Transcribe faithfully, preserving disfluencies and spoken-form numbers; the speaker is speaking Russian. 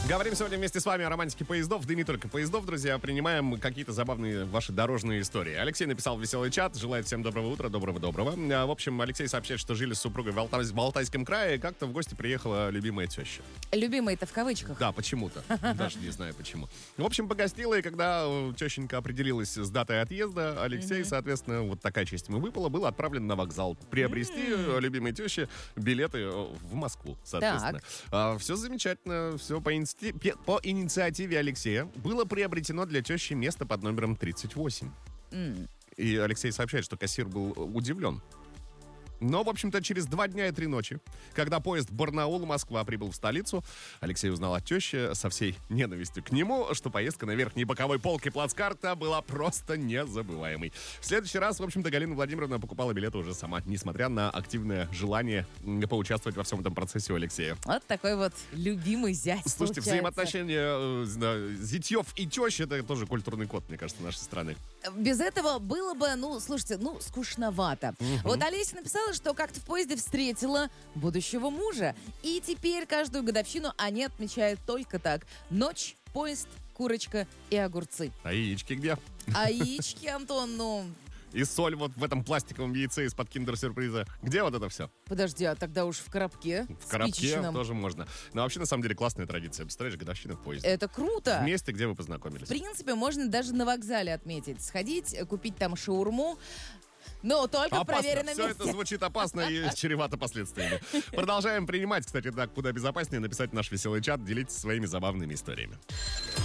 Говорим сегодня вместе с вами о романтике поездов, да и не только поездов, друзья. Принимаем какие-то забавные ваши дорожные истории. Алексей написал в веселый чат, желает всем доброго утра, доброго-доброго. В общем, Алексей сообщает, что жили с супругой в, Алтай, в Алтайском крае, и как-то в гости приехала любимая теща. Любимая-то в кавычках. Да, почему-то. Даже не знаю почему. В общем, погостила, и когда тещенька определилась с датой отъезда, Алексей, mm-hmm. соответственно, вот такая честь ему выпала, был отправлен на вокзал приобрести mm-hmm. любимой теще билеты в Москву, соответственно. А, все замечательно, все по институту. По инициативе Алексея было приобретено для тещи место под номером тридцать восемь. Mm. И Алексей сообщает, что кассир был удивлен. Но, в общем-то, через два дня и три ночи, когда поезд Барнаул-Москва прибыл в столицу, Алексей узнал от тещи со всей ненавистью к нему, что поездка на верхней боковой полке плацкарта была просто незабываемой. В следующий раз, в общем-то, Галина Владимировна покупала билеты уже сама, несмотря на активное желание поучаствовать во всем этом процессе у Алексея. Вот такой вот любимый зять. Слушайте, получается. Взаимоотношения э, зятьев и тещ — это тоже культурный код, мне кажется, нашей страны. Без этого было бы, ну, слушайте, ну, скучновато. Угу. Вот Олеся написала, что как-то в поезде встретила будущего мужа. И теперь каждую годовщину они отмечают только так. Ночь, поезд, курочка и огурцы. А яички где? А яички, Антон, ну... И соль вот в этом пластиковом яйце из-под киндер-сюрприза. Где вот это все? Подожди, а тогда уж в коробке. В коробке спичечном. Тоже можно. Но вообще, на самом деле, классная традиция. Представляешь, годовщина в поезде. Это круто. В месте, где вы познакомились. В принципе, можно даже на вокзале отметить. Сходить, купить там шаурму. Но только опасно. В проверенном Все месте. Это звучит опасно и чревато последствиями. Продолжаем принимать, кстати, так, куда безопаснее написать в наш веселый чат, делитесь своими забавными историями.